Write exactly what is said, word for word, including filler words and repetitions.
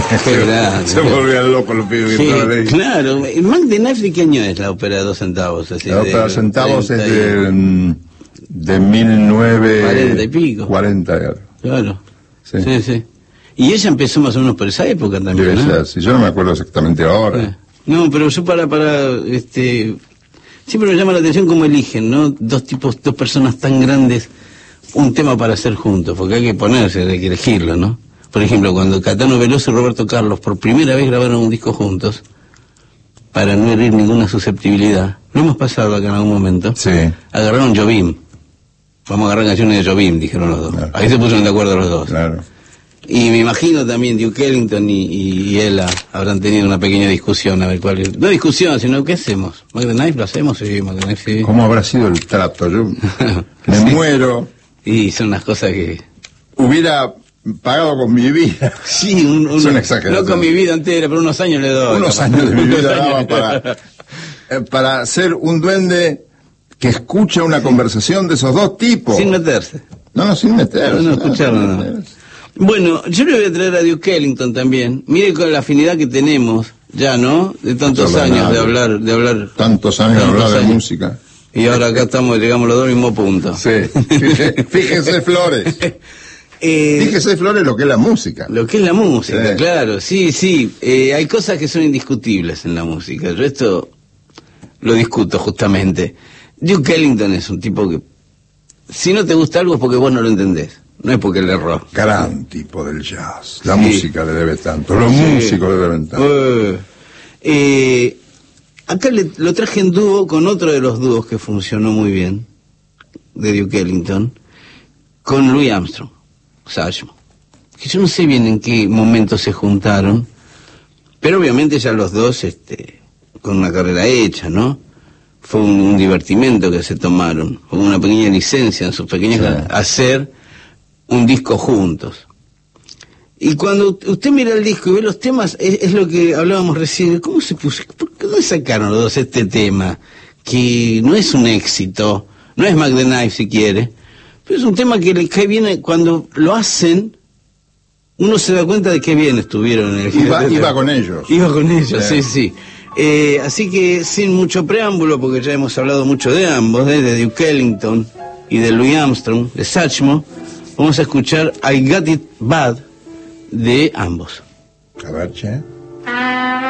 Qué grande. Se volvían locos los pibes que Sí, estaban ahí. claro. Mac de Knife, ¿de qué año es la ópera de dos centavos? Así, La ópera de centavos es treinta y- de, mm, de mil novecientos cuarenta y pico. cuarenta y algo. Claro. Sí. Sí, sí. Y ella empezó más o menos por esa época también, Debe ¿no? ser, si yo no me acuerdo exactamente ahora. Eh, No, pero yo para, para, este, siempre me llama la atención cómo eligen, ¿no? Dos tipos, dos personas tan grandes, un tema para hacer juntos, porque hay que ponerse, hay que elegirlo, ¿no? Por ejemplo, cuando Caetano Veloso y Roberto Carlos por primera vez grabaron un disco juntos, para no herir ninguna susceptibilidad, lo hemos pasado acá en algún momento, Sí. agarraron Jobim. Vamos a agarrar canciones de Jobim, dijeron los dos. Claro. Ahí se pusieron de acuerdo los dos. Claro. Y me imagino también Duke Ellington y, y, y ella habrán tenido una pequeña discusión, a ver cuál es. No discusión, sino ¿qué hacemos? ¿Mac the Knife lo hacemos? Sí, Mac the Knife sí. ¿Cómo habrá sido el trato? Yo me Sí. muero. Y son unas cosas que... Hubiera pagado con mi vida. Sí, un, un- Es una exageración. no con mi vida entera, pero unos años le doy. Unos capaz. años de mi vida daba para, eh, para ser un duende que escucha una conversación de esos dos tipos. Sin meterse. No, no, sin meterse. No, no, escucharlo, no. Bueno, yo le voy a traer a Duke Ellington también. Mire con la afinidad que tenemos ya, ¿no? De tantos Mucho años de hablar. hablar, de hablar. Tantos años de Tantos hablar de años. música. Y ahora acá estamos, llegamos los dos al mismo punto. Sí. Fíjese, fíjese, Flores. Eh, Fíjese, Flores, lo que es la música. Lo que es la música, Sí. claro, sí, sí. Eh, hay cosas que son indiscutibles en la música. Yo esto lo discuto justamente. Duke Ellington es un tipo que, si no te gusta algo es porque vos no lo entendés. No es porque le erró. Gran tipo del jazz. La Sí. música le debe tanto. Los Sí. músicos le deben tanto. Eh, eh, acá le- lo traje en dúo con otro de los dúos que funcionó muy bien, de Duke Ellington, con Louis Armstrong, Satchmo. Que yo no sé bien en qué momento se juntaron, pero obviamente ya los dos, este, con una carrera hecha, ¿no? Fue un, un divertimento que se tomaron, fue una pequeña licencia en sus pequeñas Sí. a hacer un disco juntos. Y cuando usted mira el disco y ve los temas, es, es lo que hablábamos recién, ¿cómo se puso? ¿Por qué no sacaron los dos este tema? Que no es un éxito, no es Mac the Knife si quiere, pero es un tema que le cae bien cuando lo hacen, uno se da cuenta de qué bien estuvieron en el Iba, iba con ellos. Iba con ellos, sí, Sí. sí. Eh, así que sin mucho preámbulo, porque ya hemos hablado mucho de ambos, ¿eh? De Duke Ellington y de Louis Armstrong, de Satchmo, vamos a escuchar I Got It Bad de ambos. A ver, che.